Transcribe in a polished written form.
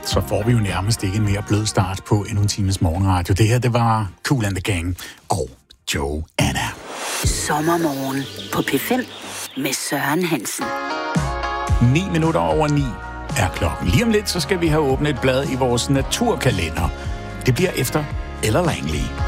så får vi jo nærmest ikke en mere blød start på endnu en times morgenradio. Det her, det var Kool and the Gang og Joanna. Sommermorgen på P5 med Søren Hansen. 9:09 er klokken. Lige om lidt, så skal vi have åbnet et blad i vores naturkalender. Det bliver efter Ella Langley.